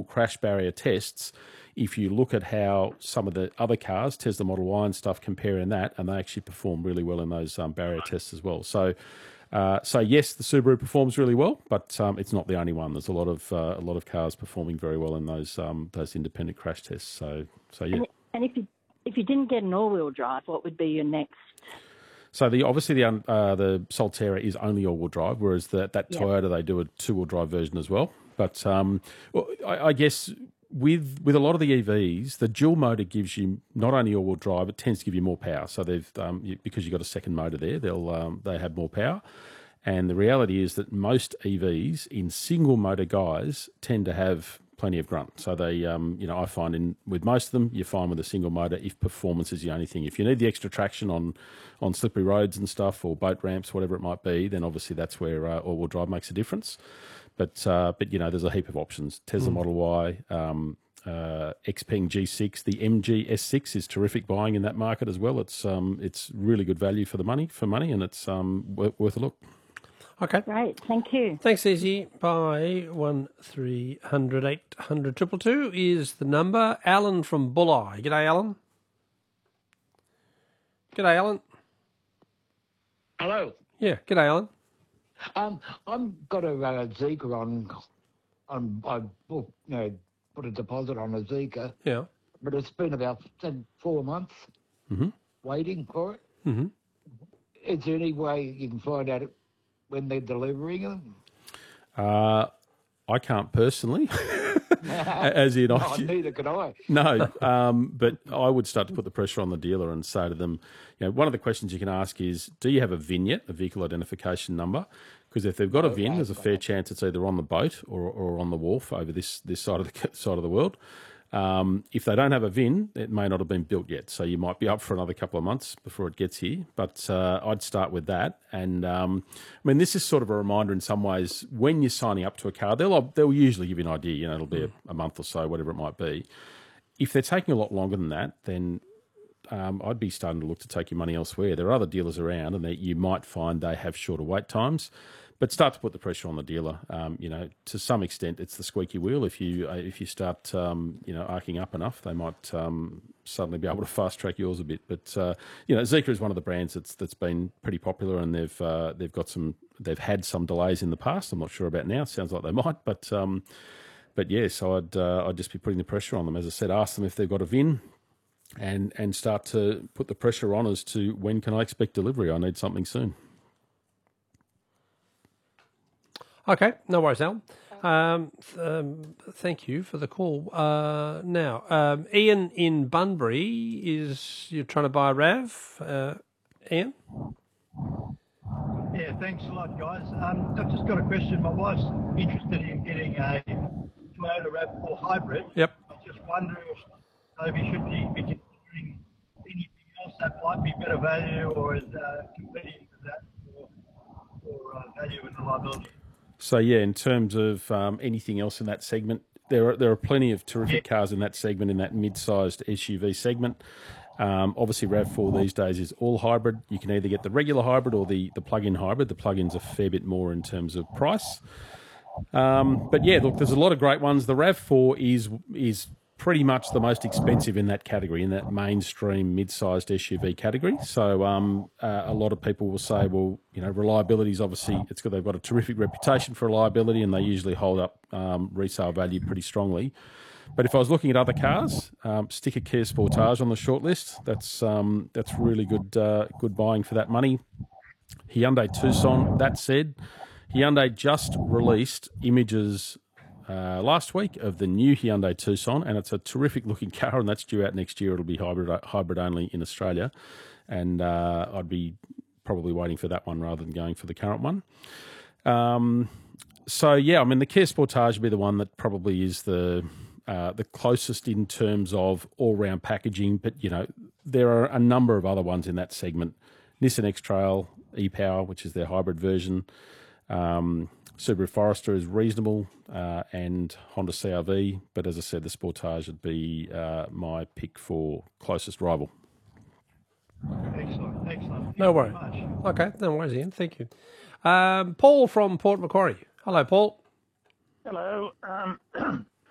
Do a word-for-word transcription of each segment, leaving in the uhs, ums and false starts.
crash barrier tests, if you look at how some of the other cars, Tesla Model Y and stuff, comparing that, and they actually perform really well in those um, barrier tests as well. So, uh, so yes, the Subaru performs really well, but um, it's not the only one. There's a lot of uh, a lot of cars performing very well in those um, those independent crash tests. So, so yeah. And, and if you if you didn't get an all-wheel drive, what would be your next? So the obviously the uh, the Solterra is only all-wheel drive, whereas the, that Yep. Toyota, they do a two-wheel drive version as well. But um, well, I, I guess with with a lot of the E Vs, the dual motor gives you not only all-wheel drive, it tends to give you more power. So they've um, you, because you've got a second motor there, they'll um, they have more power. And the reality is that most E Vs in single motor guys tend to have plenty of grunt. So they, um, you know, I find in with most of them, you're fine with a single motor if performance is the only thing. If you need the extra traction on, on slippery roads and stuff, or boat ramps, whatever it might be, then obviously that's where uh, all-wheel drive makes a difference. But uh, but you know, there's a heap of options. Tesla Mm. Model Y, um, uh, Xpeng G six, the M G S six is terrific buying in that market as well. It's um, it's really good value for the money for money, and it's um, worth, worth a look. Okay. Great, thank you. Thanks, Izzy. Bye. One three hundred eight hundred triple two is the number. Alan from Bulleye. G'day, Alan. G'day, Alan. Hello. Yeah. G'day, Alan. Um, I've got a uh, Zika on. On I booked, you know, put a deposit on a Zika, Yeah. but it's been about say, four months Mm-hmm. waiting for it. Mm-hmm. Is there any way you can find out when they're delivering them? Uh, I can't personally, as in, Oh, neither can I. no, um, but I would start to put the pressure on the dealer and say to them, you know, one of the questions you can ask is, do you have a V I N yet, a vehicle identification number? Because if they've got a V I N, Okay, there's a got fair it. chance it's either on the boat or, or on the wharf over this this side of the side of the world. Um, if they don't have a V I N, it may not have been built yet, so you might be up for another couple of months before it gets here. But uh, I'd start with that, and um, I mean, this is sort of a reminder in some ways. When you're signing up to a car, they'll they'll usually give you an idea. You know, it'll be a, a month or so, whatever it might be. If they're taking a lot longer than that, then um, I'd be starting to look to take your money elsewhere. There are other dealers around, and they, you might find they have shorter wait times. But start to put the pressure on the dealer. Um, you know, to some extent, it's the squeaky wheel. If you uh, if you start, um, you know, arcing up enough, they might um, suddenly be able to fast track yours a bit. But uh, you know, Zika is one of the brands that's that's been pretty popular, and they've uh, they've got some they've had some delays in the past. I'm not sure about now. Sounds like they might, but um, but yes, yeah, so I'd uh, I'd just be putting the pressure on them. As I said, ask them if they've got a V I N, and and start to put the pressure on as to when can I expect delivery. I need something soon. Okay, no worries, Al. Um, th- um, thank you for the call. Uh, now, um, Ian in Bunbury is you're trying to buy a RAV. Uh, Ian? Yeah, thanks a lot, guys. Um, I've just got a question. My wife's interested in getting a Toyota RAV four hybrid. Yep. I was just wondering if maybe should she be considering anything else that might be better value or is uh, competing with that for, for uh, value and reliability. So yeah, in terms of um, anything else in that segment, there are there are plenty of terrific Yeah. cars in that segment, in that mid-sized S U V segment. Um, obviously, RAV four these days is all hybrid. You can either get the regular hybrid or the, the plug-in hybrid. The plug-in's a fair bit more in terms of price. Um, but yeah, look, there's a lot of great ones. The RAV four is is pretty much the most expensive in that category, in that mainstream mid-sized S U V category. So um, uh, a lot of people will say, well, you know, reliability is obviously, it's got, they've got a terrific reputation for reliability, and they usually hold up um, resale value pretty strongly. But if I was looking at other cars, um, stick a Kia Sportage on the short list. That's um, that's really good uh, good buying for that money. Hyundai Tucson. That said, Hyundai just released images uh, last week of the new Hyundai Tucson, and it's a terrific looking car, and that's due out next year. It'll be hybrid hybrid only in Australia, and uh, I'd be probably waiting for that one rather than going for the current one. Um, so yeah, I mean the Kia Sportage would be the one that probably is the uh, the closest in terms of all round packaging, but you know there are a number of other ones in that segment. Nissan X-Trail e-Power, which is their hybrid version. Um, Subaru Forester is reasonable, uh, and Honda C R V. But as I said, the Sportage would be uh, my pick for closest rival. Excellent, excellent. Thank No you worries. very much. Okay, no worries, Ian. Thank you. Um, Paul from Port Macquarie. Hello, Paul. Hello. Um,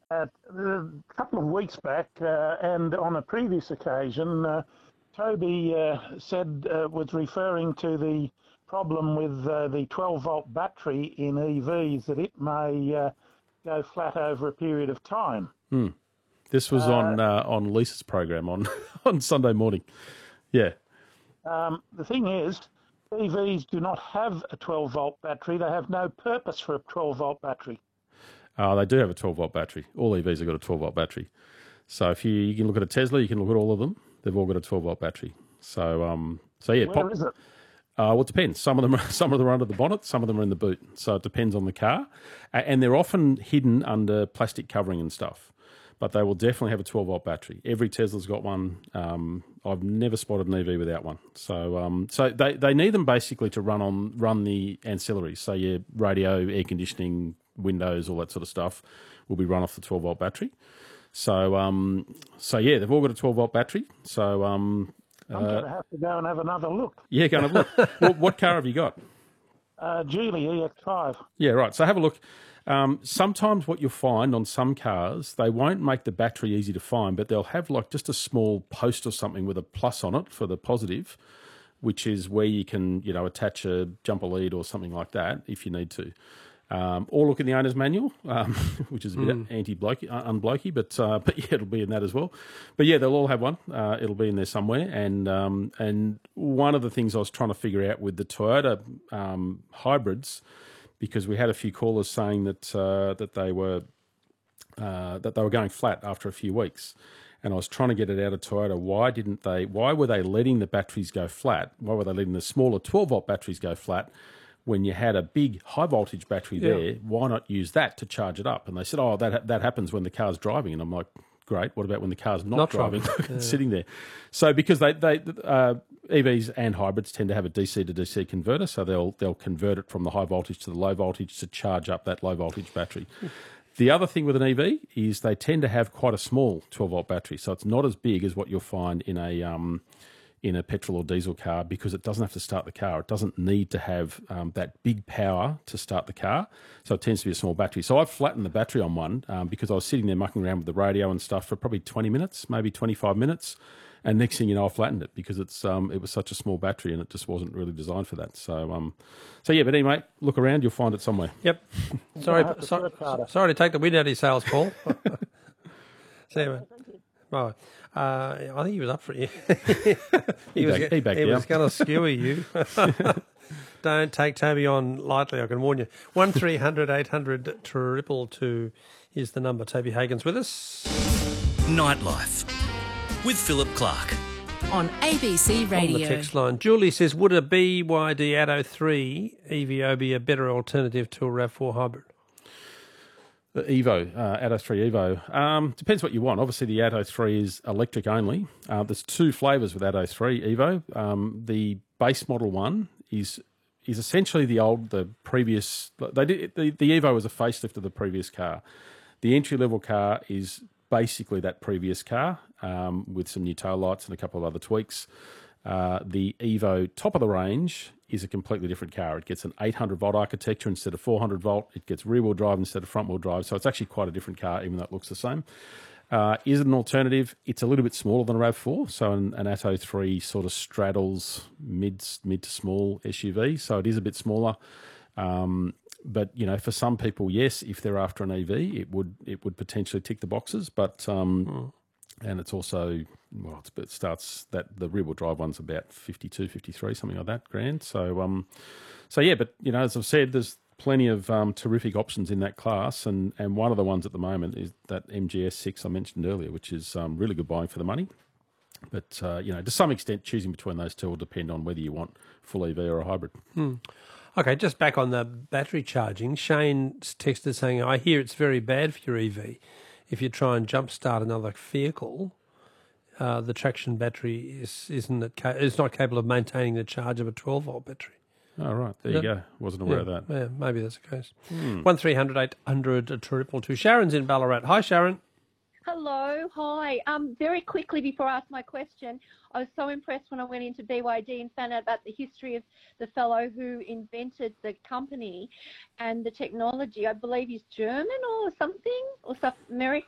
At, uh, a couple of weeks back, uh, and on a previous occasion, uh, Toby uh, said uh, was referring to the problem with uh, the twelve volt battery in E Vs, that it may uh, go flat over a period of time. Hmm. This was uh, on uh, on Lisa's program on, on Sunday morning. Yeah. Um, the thing is, E Vs do not have a twelve volt battery. They have no purpose for a twelve volt battery. Uh, they do have a twelve volt battery. All E Vs have got a twelve volt battery. So if you, you can look at a Tesla, you can look at all of them. They've all got a twelve volt battery. So um, so yeah. Where pop, is it? Uh, well, it depends. Some of them, are, some of them are under the bonnet. Some of them are in the boot. So it depends on the car, uh, and they're often hidden under plastic covering and stuff. But they will definitely have a twelve volt battery. Every Tesla's got one. Um, I've never spotted an E V without one. So um, so they, they need them basically to run on run the ancillaries. So your radio, air conditioning, windows, all that sort of stuff will be run off the twelve volt battery. So um, so yeah, they've all got a twelve volt battery. So um, I'm uh, going to have to go and have another look. Yeah, go and have a look. what, what car have you got? Uh, Geely E X five. Yeah, right. So have a look. Um, sometimes what you'll find on some cars, they won't make the battery easy to find, but they'll have like just a small post or something with a plus on it for the positive, which is where you can, you know, attach a jumper lead or something like that if you need to. Um, or look in the owner's manual, um, which is a bit mm. anti-blokey, unblokey, but uh, but yeah, it'll be in that as well. But yeah, they'll all have one. Uh, it'll be in there somewhere. And um, and one of the things I was trying to figure out with the Toyota um, hybrids, because we had a few callers saying that uh, that they were uh, that they were going flat after a few weeks, and I was trying to get it out of Toyota. Why didn't they? Why were they letting the batteries go flat? Why were they letting the smaller twelve volt batteries go flat? When you had a big high voltage battery Yeah. there, why not use that to charge it up? And they said, oh, that that happens when the car's driving. And I'm like, great. What about when the car's not, Not driving, driving. Yeah. sitting there? So because they they uh, E Vs and hybrids tend to have a D C to D C converter, so they'll they'll convert it from the high voltage to the low voltage to charge up that low voltage battery. The other thing with an E V is they tend to have quite a small twelve volt battery, so it's not as big as what you'll find in a um, in a petrol or diesel car, because it doesn't have to start the car. It doesn't need to have um, that big power to start the car. So it tends to be a small battery. So I've flattened the battery on one um, because I was sitting there mucking around with the radio and stuff for probably twenty minutes, maybe twenty-five minutes. And next thing you know, I flattened it because it's um, it was such a small battery and it just wasn't really designed for that. So um, so yeah, but anyway, look around, you'll find it somewhere. Yep. Sorry, have to so, work harder. sorry to take the wind out of your sails, Paul. See you, mate. Right. Uh, I think he was up for it. he, He was, back- he backed he was down. going to skewer you. Don't take Toby on lightly, I can warn you. one three hundred eight hundred triple two is the number. Toby Hagen's with us. Nightlife with Philip Clark. On A B C On the Radio. text line. Julie says, would a B Y D Atto three E V O be a better alternative to a RAV four hybrid? The Evo, uh, Atto three Evo. Um, depends what you want. Obviously, the Atto three is electric only. Uh, there's two flavours with Atto three Evo. Um, the base model one is is essentially the old, the previous. They did the, the Evo was a facelift of the previous car. The entry level car is basically that previous car um, with some new tail lights and a couple of other tweaks. Uh, the Evo top of the range is a completely different car. It gets an eight hundred volt architecture instead of four hundred volt. It gets rear wheel drive instead of front wheel drive. So it's actually quite a different car, even though it looks the same. Uh, is it an alternative? It's a little bit smaller than a RAV four. So an, an Atto three sort of straddles mid, mid to small S U V. So it is a bit smaller. Um, but, you know, for some people, yes, if they're after an E V, it would it would potentially tick the boxes. But um, Mm. and it's also, well, it's, it starts that the rear wheel drive one's about fifty-two, fifty-three, something like that, grand. So, um, so yeah, but, you know, as I've said, there's plenty of um, terrific options in that class. And, and one of the ones at the moment is that M G S six I mentioned earlier, which is um, really good buying for the money. But, uh, you know, to some extent, choosing between those two will depend on whether you want full E V or a hybrid. Hmm. Okay, just back on the battery charging. Shane's texted saying, I hear it's very bad for your E V. If you try and jumpstart another vehicle, uh, the traction battery is isn't it ca- is not capable of maintaining the charge of a twelve volt battery. Oh, right. There Yeah. you go. Wasn't aware yeah, of that. Yeah, maybe that's the case. Hmm. One three hundred eight hundred triple two. Sharon's in Ballarat. Hi, Sharon. Hello, hi. Um, very quickly before I ask my question, I was so impressed when I went into B Y D and found out about the history of the fellow who invented the company and the technology. I believe he's German or something, or South American.